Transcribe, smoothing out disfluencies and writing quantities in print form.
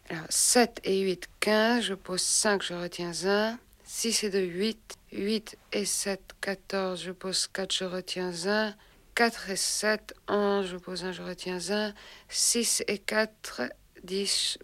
Alors, 7 et 8, 15. Je pose 5, je retiens 1. 6 et 2, 8. 8 et 7, 14. Je pose 4, je retiens 1. 4 et 7, 11. Je pose 1, je retiens 1. 6 et 4, 10.